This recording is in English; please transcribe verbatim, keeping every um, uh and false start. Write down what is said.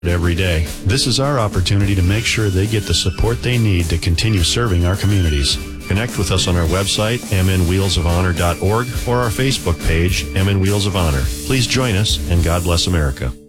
every day. This is our opportunity to make sure they get the support they need to continue serving our communities. Connect with us on our website, m n wheels of honor dot org, or our Facebook page, M N Wheels of Honor. Please join us, and God bless America.